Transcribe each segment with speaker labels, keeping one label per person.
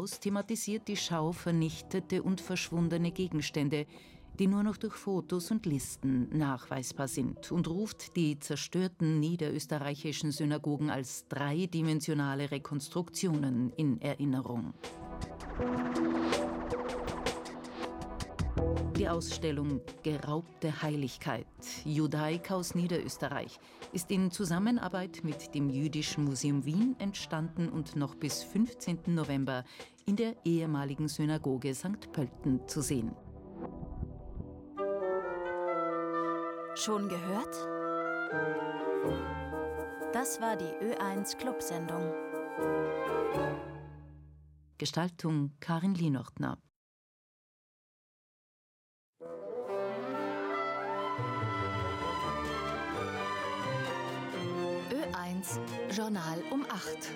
Speaker 1: hinaus thematisiert die Schau vernichtete und verschwundene Gegenstände, die nur noch durch Fotos und Listen nachweisbar sind, und ruft die zerstörten niederösterreichischen Synagogen als dreidimensionale Rekonstruktionen in Erinnerung. Die Ausstellung »Geraubte Heiligkeit – Judaik aus Niederösterreich« ist in Zusammenarbeit mit dem Jüdischen Museum Wien entstanden und noch bis 15. November in der ehemaligen Synagoge St. Pölten zu sehen.
Speaker 2: Schon gehört? Das war die Ö1 Clubsendung.
Speaker 1: Gestaltung Karin Lienortner.
Speaker 2: Ö1 Journal um 8.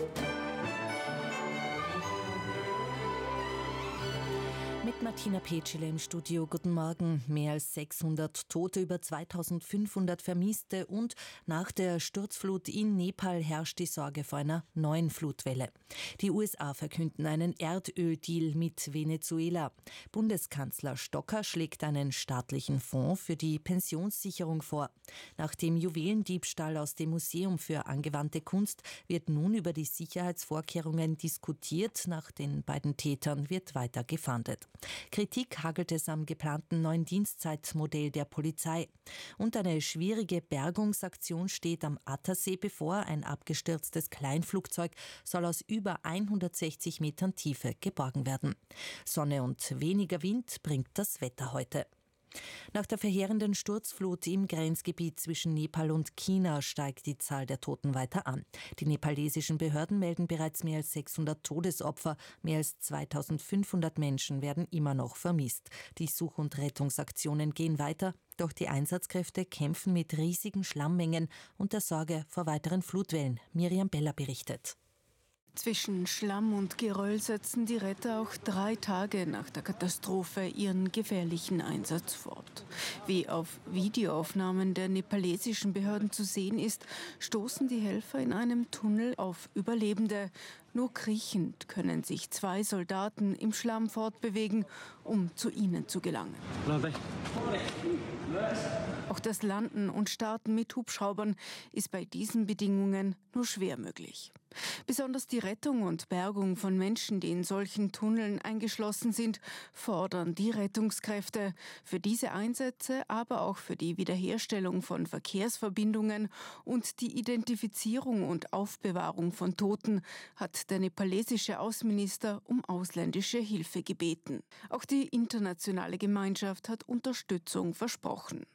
Speaker 3: Mit Martina Petschele im Studio. Guten Morgen. Mehr als 600 Tote, über 2500 Vermisste und nach der Sturzflut in Nepal herrscht die Sorge vor einer neuen Flutwelle. Die USA verkünden einen Erdöldeal mit Venezuela. Bundeskanzler Stocker schlägt einen staatlichen Fonds für die Pensionssicherung vor. Nach dem Juwelendiebstahl aus dem Museum für angewandte Kunst wird nun über die Sicherheitsvorkehrungen diskutiert. Nach den beiden Tätern wird weiter gefahndet. Kritik hagelt es am geplanten neuen Dienstzeitmodell der Polizei. Und eine schwierige Bergungsaktion steht am Attersee bevor. Ein abgestürztes Kleinflugzeug soll aus über 160 Metern Tiefe geborgen werden. Sonne und weniger Wind bringt das Wetter heute. Nach der verheerenden Sturzflut im Grenzgebiet zwischen Nepal und China steigt die Zahl der Toten weiter an. Die nepalesischen Behörden melden bereits mehr als 600 Todesopfer. Mehr als 2500 Menschen werden immer noch vermisst. Die Such- und Rettungsaktionen gehen weiter. Doch die Einsatzkräfte kämpfen mit riesigen Schlammmengen und der Sorge vor weiteren Flutwellen. Miriam Beller berichtet.
Speaker 4: Zwischen Schlamm und Geröll setzen die Retter auch 3 Tage nach der Katastrophe ihren gefährlichen Einsatz fort. Wie auf Videoaufnahmen der nepalesischen Behörden zu sehen ist, stoßen die Helfer in einem Tunnel auf Überlebende. Nur kriechend können sich 2 Soldaten im Schlamm fortbewegen, um zu ihnen zu gelangen. Auch das Landen und Starten mit Hubschraubern ist bei diesen Bedingungen nur schwer möglich. Besonders die Rettung und Bergung von Menschen, die in solchen Tunneln eingeschlossen sind, fordern die Rettungskräfte. Für diese Einsätze, aber auch für die Wiederherstellung von Verkehrsverbindungen und die Identifizierung und Aufbewahrung von Toten hat der nepalesische Außenminister um ausländische Hilfe gebeten. Auch die internationale Gemeinschaft hat Unterstützung versprochen.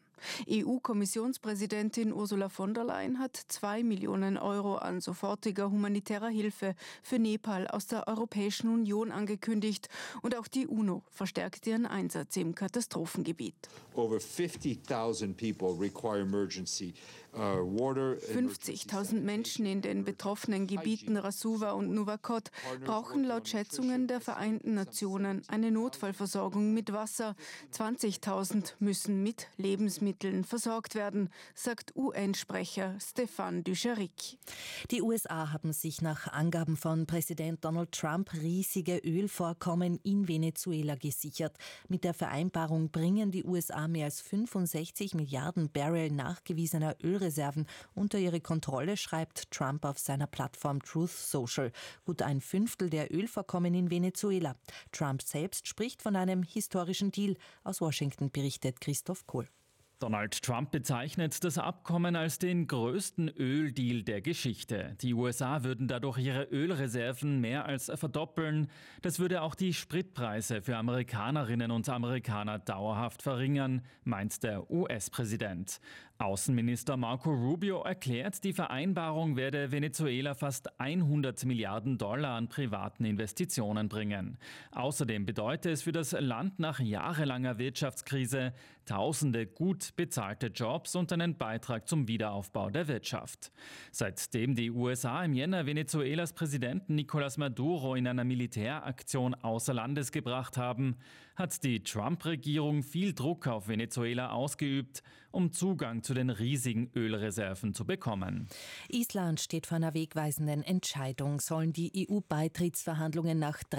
Speaker 4: EU-Kommissionspräsidentin Ursula von der Leyen hat 2 Millionen Euro an sofortiger humanitärer Hilfe für Nepal aus der Europäischen Union angekündigt. Und auch die UNO verstärkt ihren Einsatz im Katastrophengebiet.
Speaker 5: Over 50.000 people require emergency water.
Speaker 4: 50.000 Menschen in den betroffenen Gebieten Rasuwa und Nuwakot brauchen laut Schätzungen der Vereinten Nationen eine Notfallversorgung mit Wasser. 20.000 müssen mit Lebensmitteln versorgt werden, sagt UN-Sprecher Stéphane Dujarric.
Speaker 3: Die USA haben sich nach Angaben von Präsident Donald Trump riesige Ölvorkommen in Venezuela gesichert. Mit der Vereinbarung bringen die USA mehr als 65 Milliarden Barrel nachgewiesener Ölreserven unter ihre Kontrolle, schreibt Trump auf seiner Plattform Truth Social. Gut 1/5 der Ölvorkommen in Venezuela. Trump selbst spricht von einem historischen Deal. Aus Washington berichtet Christoph Kohl.
Speaker 6: Donald Trump bezeichnet das Abkommen als den größten Öldeal der Geschichte. Die USA würden dadurch ihre Ölreserven mehr als verdoppeln. Das würde auch die Spritpreise für Amerikanerinnen und Amerikaner dauerhaft verringern, meint der US-Präsident. Außenminister Marco Rubio erklärt, die Vereinbarung werde Venezuela fast 100 Milliarden Dollar an privaten Investitionen bringen. Außerdem bedeute es für das Land nach jahrelanger Wirtschaftskrise Tausende gut bezahlte Jobs und einen Beitrag zum Wiederaufbau der Wirtschaft. Seitdem die USA im Jänner Venezuelas Präsidenten Nicolás Maduro in einer Militäraktion außer Landes gebracht haben, hat die Trump-Regierung viel Druck auf Venezuela ausgeübt, um Zugang zu den riesigen Ölreserven zu bekommen.
Speaker 3: Island steht vor einer wegweisenden Entscheidung. Sollen die EU-Beitrittsverhandlungen nach